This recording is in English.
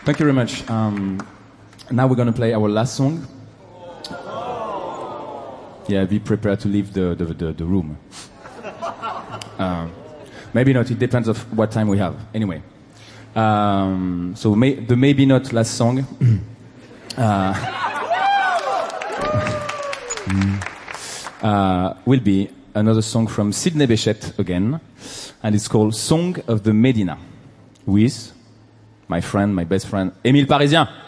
Thank you very much. Now we're going to play our last song. Yeah, be prepared to leave the room. Maybe not, it depends on what time we have. Anyway. So the maybe not last song will be another song from Sidney Bechet again, and it's called Song of the Medina, with my friend, my best friend, Émile Parisien.